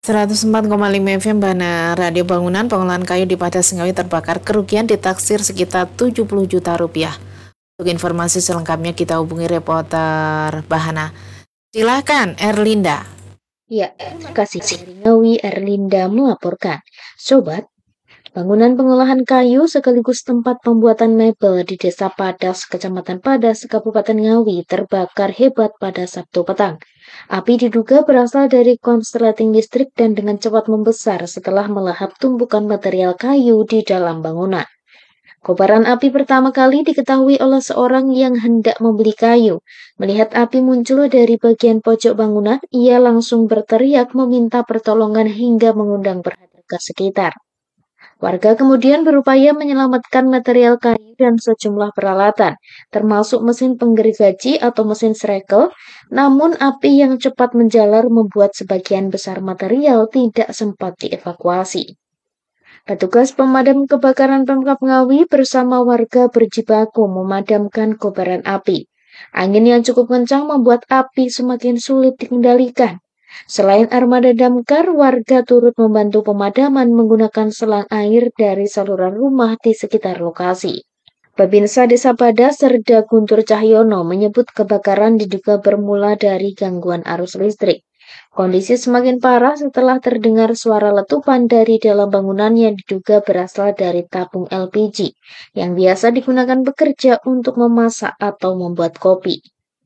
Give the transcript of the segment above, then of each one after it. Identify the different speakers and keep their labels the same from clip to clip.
Speaker 1: 104,5 FM Bana Radio Bangunan Pengolahan Kayu di Padas Ngawi terbakar, kerugian ditaksir sekitar 70 juta rupiah. Untuk informasi selengkapnya kita hubungi reporter Bahana. Silakan Erlinda.
Speaker 2: Ya, terima kasih. Dari Ngawi, Erlinda melaporkan. Sobat, bangunan pengolahan kayu sekaligus tempat pembuatan mebel di Desa Padas, Kecamatan Padas, Kabupaten Ngawi terbakar hebat pada Sabtu petang. Api diduga berasal dari konsleting listrik dan dengan cepat membesar setelah melahap tumpukan material kayu di dalam bangunan. Kobaran api pertama kali diketahui oleh seorang yang hendak membeli kayu. Melihat api muncul dari bagian pojok bangunan, ia langsung berteriak meminta pertolongan hingga mengundang perhatian warga sekitar. Warga kemudian berupaya menyelamatkan material kayu dan sejumlah peralatan, termasuk mesin penggergaji atau mesin srekel, namun api yang cepat menjalar membuat sebagian besar material tidak sempat dievakuasi. Petugas pemadam kebakaran Pemkab Ngawi bersama warga berjibaku memadamkan kobaran api. Angin yang cukup kencang membuat api semakin sulit dikendalikan. Selain armada damkar, warga turut membantu pemadaman menggunakan selang air dari saluran rumah di sekitar lokasi. Babinsa Desa Padas Serda Guntur Cahyono menyebut kebakaran diduga bermula dari gangguan arus listrik. Kondisi semakin parah setelah terdengar suara letupan dari dalam bangunan yang diduga berasal dari tabung LPG yang biasa digunakan bekerja untuk memasak atau membuat kopi.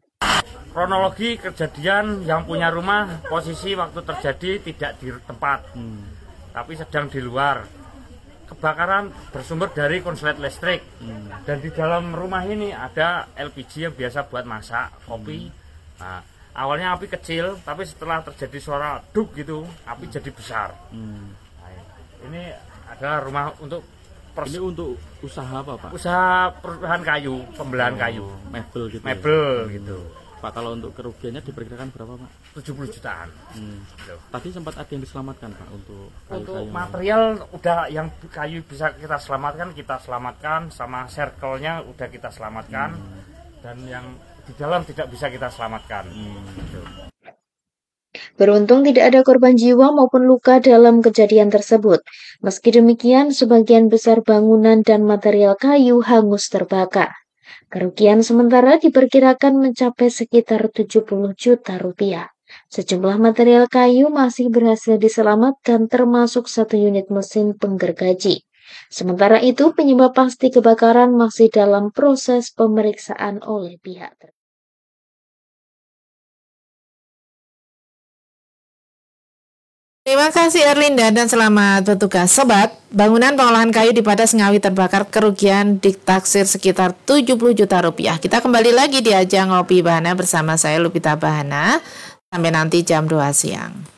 Speaker 3: Kronologi kejadian, yang punya rumah posisi waktu terjadi tidak di tempat, tapi sedang di luar. Kebakaran bersumber dari konslet listrik, dan di dalam rumah ini ada LPG yang biasa buat masak kopi. Nah, awalnya api kecil, tapi setelah terjadi suara duk gitu, api jadi besar. Nah, ini adalah rumah untuk
Speaker 4: ini untuk usaha apa, Pak?
Speaker 3: Usaha perusahaan kayu, pembelahan kayu,
Speaker 4: mebel gitu.
Speaker 3: Mebel gitu.
Speaker 4: Pak, kalau untuk kerugiannya diperkirakan berapa, Pak?
Speaker 3: 70 jutaan.
Speaker 4: Tadi sempat ada yang diselamatkan, Pak, untuk kayu-kayu.
Speaker 3: Material udah, yang kayu bisa kita selamatkan, sama circle-nya udah kita selamatkan, dan yang di dalam tidak bisa kita selamatkan. Gitu.
Speaker 2: Beruntung tidak ada korban jiwa maupun luka dalam kejadian tersebut. Meski demikian, sebagian besar bangunan dan material kayu hangus terbakar. Kerugian sementara diperkirakan mencapai sekitar 70 juta rupiah. Sejumlah material kayu masih berhasil diselamatkan termasuk satu unit mesin penggergaji. Sementara itu, penyebab pasti kebakaran masih dalam proses pemeriksaan oleh pihak terkait.
Speaker 1: Terima kasih Erlinda dan selamat bertugas. Sobat, bangunan pengolahan kayu di Padas Ngawi terbakar, kerugian ditaksir sekitar 70 juta rupiah. Kita kembali lagi di ajang Ngopi Bahana bersama saya Lupita Bahana. Sampai nanti jam 2 siang.